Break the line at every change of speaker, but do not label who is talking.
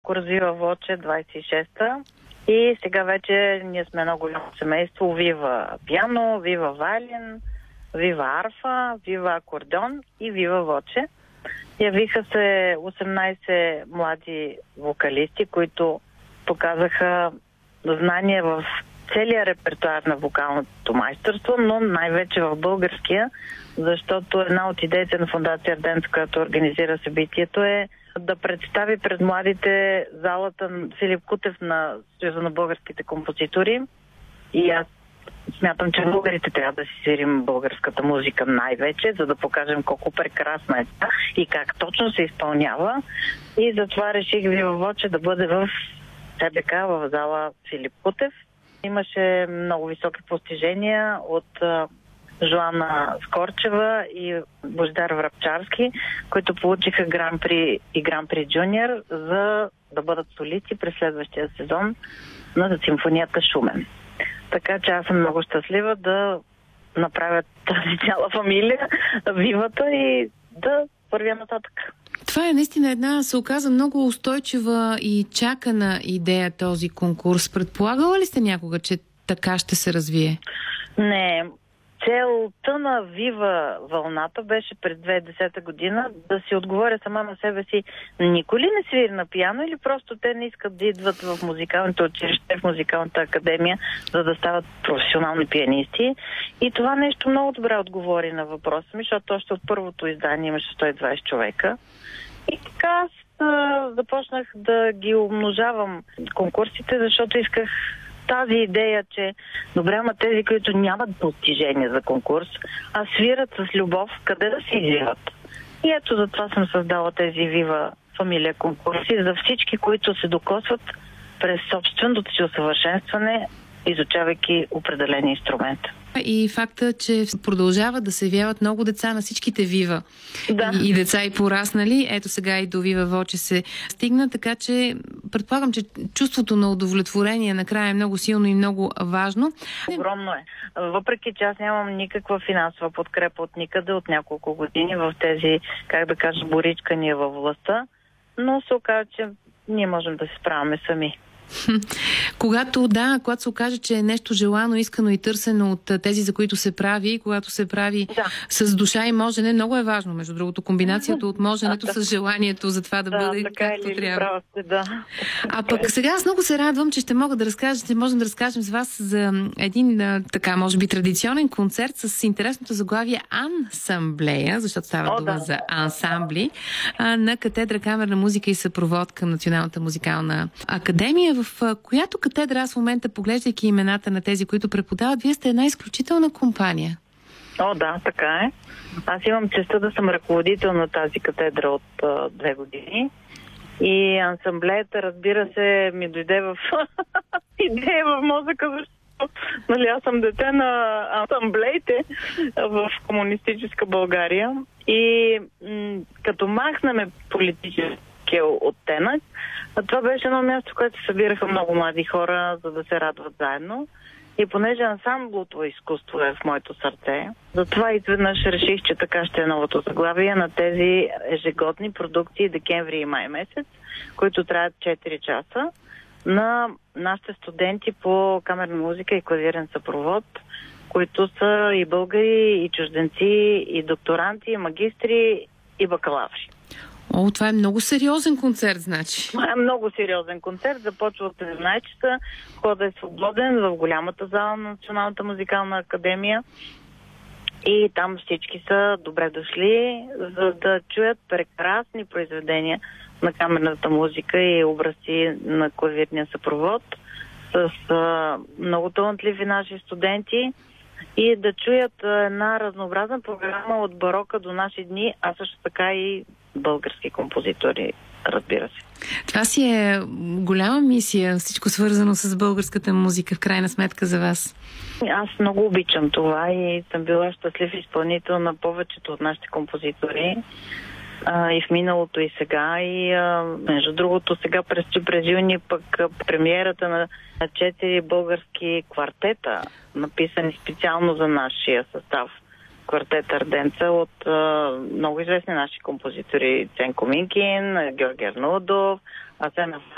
Вива Воче 26-та. И сега вече ние сме едно голямо семейство. Вива пиано, Вива вайлин, Вива арфа, Вива акордеон и Вива Воче. Явиха се 18 млади вокалисти, които показаха знания в целия репертуар на вокалното майсторство, но най-вече в българския, защото една от идеите на Фондация Арденца, която организира събитието, е да представи пред младите залата Филип Кутев на Съюза на българските композитори. И аз смятам, че българите трябва да си свирим българската музика най-вече, за да покажем колко прекрасна е тя и как точно се изпълнява. И затова реших Вива Воче да бъде в СБК, в зала Филип Кутев. Имаше много високи постижения от Жоана Скорчева и Божидар Врабчарски, които получиха Гран-при и Гран-при Джуниор, за да бъдат солисти през следващия сезон на симфонията Шумен. Така че аз съм много щастлива да направя тази цяла фамилия, вивата, и да вървя нататък.
Това е наистина една, се оказа, много устойчива и чакана идея този конкурс. Предполагала ли сте някога, че така ще се развие?
Не. Целта на Вива вълната беше през 2010 година да си отговоря сама на себе си: никой ли не свири на пиано, или просто те не искат да идват в музикалните училища, в музикалната академия, за да стават професионални пианисти. И това нещо много добре отговори на въпроса ми, защото още от първото издание имаше 120 човека. И така аз започнах да ги умножавам конкурсите, защото исках тази идея, че добре, ама тези, които нямат постижения за конкурс, а свират с любов, къде да се извиват. И ето затова съм създала тези Вива фамилия конкурси за всички, които се докосват през собственото си усъвършенстване, изучавайки определен инструмент.
И факта, че продължават да се явяват много деца на всичките Вива. Да. И деца и пораснали. Ето сега и до Вива Воче се стигна, така че предполагам, че чувството на удовлетворение накрая е много силно и много важно.
Огромно е. Въпреки че аз нямам никаква финансова подкрепа от никъде от няколко години в тези, как да кажа, боричкания във властта, но се оказа, че ние можем да се справяме сами.
Когато се окаже, че е нещо желано, искано и търсено от тези, за които се прави, когато се прави с душа и можене, много е важно, между другото, комбинацията от моженето с желанието за това да бъде както трябва. А пък сега аз много се радвам, че ще можем да разкажем с вас за един така, може би, традиционен концерт с интересното заглавие Ансамблея, защото става дума за ансамбли, на катедра камерна музика и съпровод към Националната музикална академия, в която катедра, аз в момента, поглеждайки имената на тези, които преподават, вие сте една изключителна компания.
Да, така е. Аз имам честта да съм ръководител на тази катедра от 2 години. И ансамблеята, разбира се, ми дойде в идея в мозъка, защото аз съм дете на ансамблеите в комунистическа България. И като махнаме политически оттенък, това беше едно място, в което се събираха много млади хора, за да се радват заедно. И понеже ансамблото изкуство е в моето сърце, затова изведнъж реших, че така ще е новото заглавие на тези ежегодни продукции декември и май месец, които траят 4 часа, на нашите студенти по камерна музика и клавирен съпровод, които са и българи, и чужденци, и докторанти, и магистри, и бакалаври.
Това е много сериозен концерт, значи.
Това е много сериозен концерт. Започва от 17 часа. Входът е свободен в голямата зала на Националната музикална академия. И там всички са добре дошли, за да чуят прекрасни произведения на камерната музика и образци на клавирния съпровод с много талантливи наши студенти и да чуят една разнообразна програма от барока до наши дни, а също така и български композитори, разбира се.
Това си е голяма мисия, всичко свързано с българската музика, в крайна сметка, за вас.
Аз много обичам това и съм била щастлив изпълнител на повечето от нашите композитори. И в миналото, и сега. И между другото, сега през юни пък премиерата на 4 български квартета, написани специално за нашия състав. Квартет Арденца от много известни наши композитори: Ценко Минкин, Георги Арнаудов, Асена